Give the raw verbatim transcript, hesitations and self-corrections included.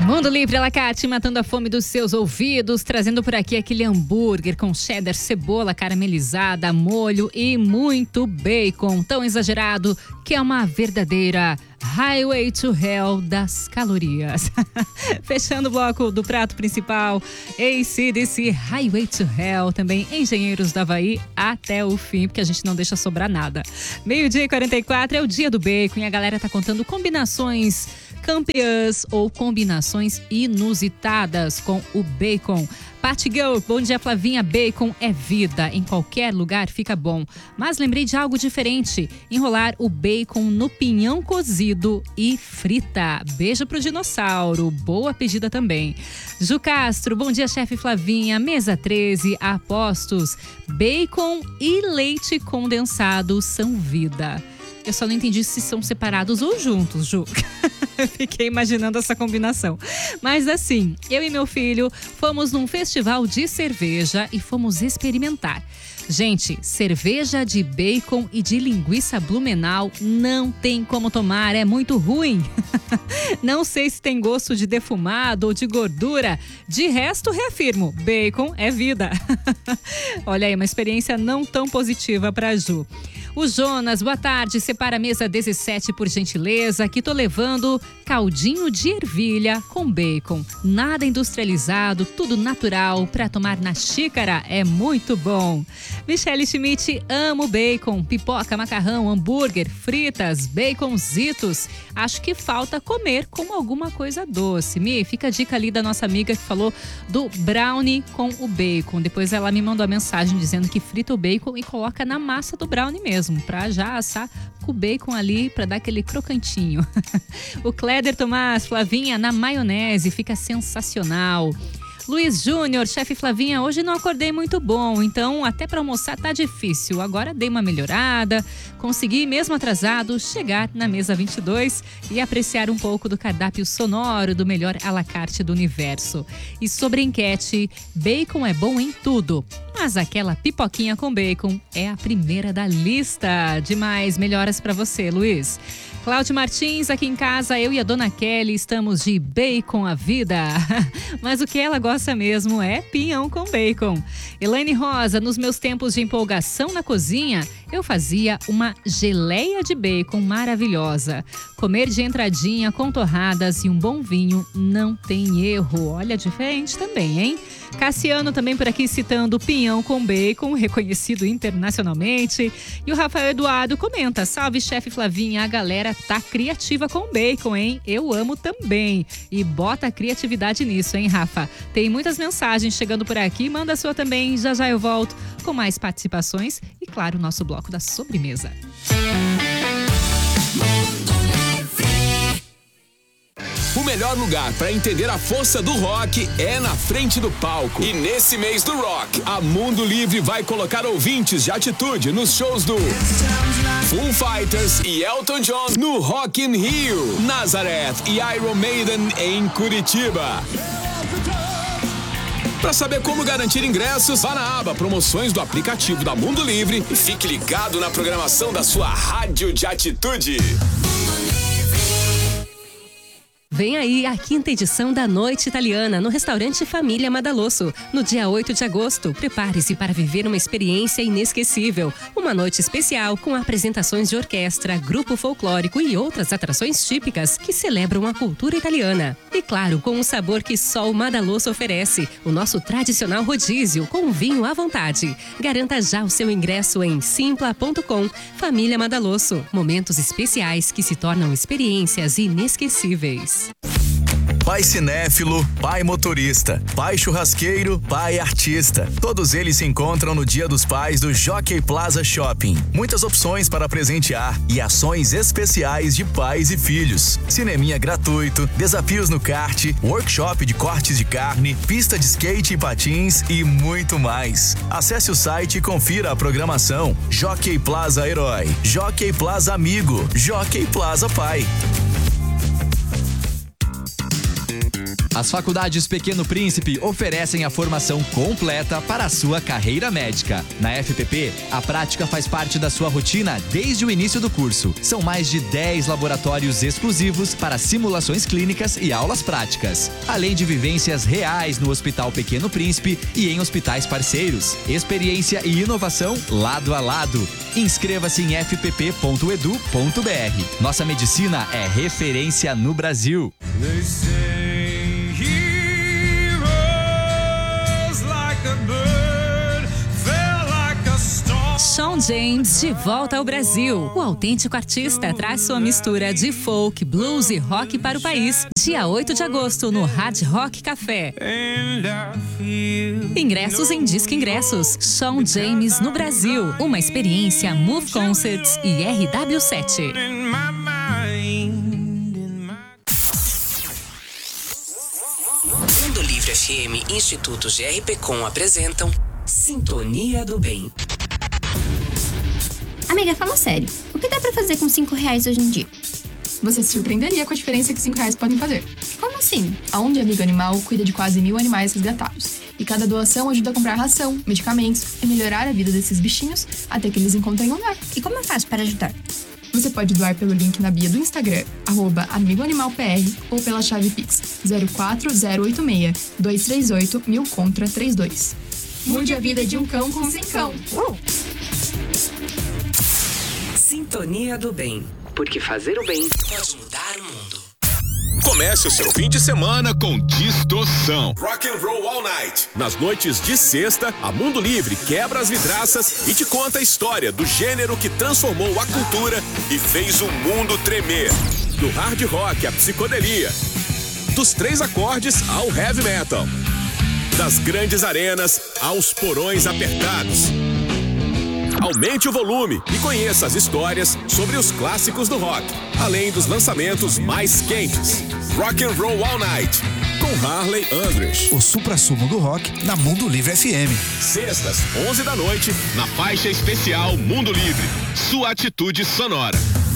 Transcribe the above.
Mundo Livre à la carte, matando a fome dos seus ouvidos, trazendo por aqui aquele hambúrguer com cheddar, cebola caramelizada, molho e muito bacon, tão exagerado que é uma verdadeira Highway to Hell das calorias. Fechando o bloco do prato principal, A C D C Highway to Hell, também Engenheiros do Havaí até o fim, porque a gente não deixa sobrar nada. Meio-dia e quarenta e quatro é o dia do bacon e a galera tá contando combinações campeãs ou combinações inusitadas com o bacon. Party Girl, bom dia Flavinha, bacon é vida, em qualquer lugar fica bom. Mas lembrei de algo diferente, enrolar o bacon no pinhão cozido e frita. Beijo pro dinossauro, boa pedida também. Ju Castro, bom dia chefe Flavinha, mesa treze, apostos, bacon e leite condensado são vida. Eu só não entendi se são separados ou juntos, Ju. Fiquei imaginando essa combinação. Mas assim, eu e meu filho fomos num festival de cerveja e fomos experimentar. Gente, cerveja de bacon e de linguiça Blumenau não tem como tomar, é muito ruim. Não sei se tem gosto de defumado ou de gordura. De resto, reafirmo, bacon é vida. Olha aí, uma experiência não tão positiva para a Ju. O Jonas, boa tarde, separa a mesa dezessete por gentileza, aqui tô levando caldinho de ervilha com bacon. Nada industrializado, tudo natural, para tomar na xícara, é muito bom. Michele Schmidt, amo bacon, pipoca, macarrão, hambúrguer, fritas, baconzitos. Acho que falta comer com alguma coisa doce. Mi, fica a dica ali da nossa amiga que falou do brownie com o bacon. Depois ela me mandou a mensagem dizendo que frita o bacon e coloca na massa do brownie mesmo, pra já assar com o bacon ali, pra dar aquele crocantinho. O Cléder Tomás, Flavinha, na maionese, fica sensacional. Luiz Júnior, chefe Flavinha, hoje não acordei muito bom, então até para almoçar tá difícil. Agora dei uma melhorada, consegui, mesmo atrasado, chegar na mesa vinte e dois e apreciar um pouco do cardápio sonoro do melhor à la carte do universo. E sobre a enquete, bacon é bom em tudo, mas aquela pipoquinha com bacon é a primeira da lista. Demais, melhoras para você, Luiz. Cláudio Martins, aqui em casa, eu e a dona Kelly estamos de bacon à vida. Mas o que ela gosta mesmo é pinhão com bacon. Elaine Rosa, nos meus tempos de empolgação na cozinha, eu fazia uma geleia de bacon maravilhosa. Comer de entradinha com torradas e um bom vinho não tem erro. Olha, diferente também, hein? Cassiano também por aqui citando pinhão com bacon, reconhecido internacionalmente. E o Rafael Eduardo comenta, salve chefe Flavinha, a galera tá criativa com bacon, hein? Eu amo também. E bota a criatividade nisso, hein, Rafa? Tem muitas mensagens chegando por aqui, manda a sua também, já já eu volto com mais participações e, claro, o nosso bloco da sobremesa. O melhor lugar para entender a força do rock é na frente do palco. E nesse mês do rock, a Mundo Livre vai colocar ouvintes de atitude nos shows do Foo Fighters e Elton John no Rock in Rio, Nazareth e Iron Maiden em Curitiba. Para saber como garantir ingressos, vá na aba Promoções do aplicativo da Mundo Livre e fique ligado na programação da sua rádio de atitude. Vem aí a quinta edição da Noite Italiana no restaurante Família Madalosso. No dia oito de agosto, prepare-se para viver uma experiência inesquecível. Uma noite especial com apresentações de orquestra, grupo folclórico e outras atrações típicas que celebram a cultura italiana. E claro, com o sabor que só o Madalosso oferece, o nosso tradicional rodízio com vinho à vontade. Garanta já o seu ingresso em simpla ponto com. Família Madalosso. Momentos especiais que se tornam experiências inesquecíveis. Pai cinéfilo, pai motorista, pai churrasqueiro, pai artista. Todos eles se encontram no Dia dos Pais do Jockey Plaza Shopping. Muitas opções para presentear e ações especiais de pais e filhos. Cineminha gratuito, desafios no kart, workshop de cortes de carne, pista de skate e patins e muito mais. Acesse o site e confira a programação. Jockey Plaza Herói, Jockey Plaza Amigo, Jockey Plaza Pai. As faculdades Pequeno Príncipe oferecem a formação completa para a sua carreira médica. Na F P P, a prática faz parte da sua rotina desde o início do curso. São mais de dez laboratórios exclusivos para simulações clínicas e aulas práticas, além de vivências reais no Hospital Pequeno Príncipe e em hospitais parceiros. Experiência e inovação lado a lado. Inscreva-se em f p p ponto e d u ponto b r. Nossa medicina é referência no Brasil. Shawn James de volta ao Brasil. O autêntico artista traz sua mistura de folk, blues e rock para o país. Dia oito de agosto no Hard Rock Café. Ingressos em Disque Ingressos. Shawn James no Brasil. Uma experiência Move Concerts e R W sete. Mundo Livre F M e Instituto G R P Com apresentam Sintonia do Bem. Amiga, fala sério. O que dá pra fazer com cinco reais hoje em dia? Você se surpreenderia com a diferença que cinco reais podem fazer. Como assim? A O N G Amigo Animal cuida de quase mil animais resgatados. E cada doação ajuda a comprar ração, medicamentos e melhorar a vida desses bichinhos até que eles encontrem um lar. E como eu faço para ajudar? Você pode doar pelo link na bio do Instagram, arroba Amigo Animal P R, ou pela chave Pix zero quatro zero oito seis, dois três oito, mil contra trinta e dois. Mude a vida de um cão com cincão. Uh! Sintonia do Bem. Porque fazer o bem pode mudar o mundo. Comece o seu fim de semana com distorção. Rock and Roll All Night. Nas noites de sexta, a Mundo Livre quebra as vidraças e te conta a história do gênero que transformou a cultura e fez o mundo tremer. Do hard rock à psicodelia. Dos três acordes ao heavy metal. Das grandes arenas aos porões apertados. Aumente o volume e conheça as histórias sobre os clássicos do rock, além dos lançamentos mais quentes. Rock and Roll All Night, com Harley Andress. O suprassumo do rock na Mundo Livre F M. Sextas, onze da noite, na faixa especial Mundo Livre. Sua atitude sonora.